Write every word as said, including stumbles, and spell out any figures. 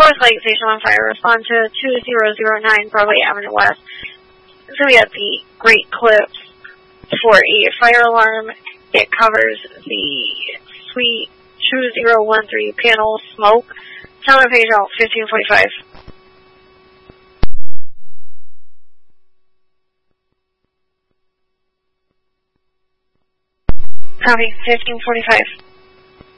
North Lake Station on fire. Respond to two zero zero nine Broadway Avenue West. So we have the Great Clips for a fire alarm. It covers the Suite two zero one three panel smoke. Tell the page out fifteen forty-five. Copy, fifteen forty-five.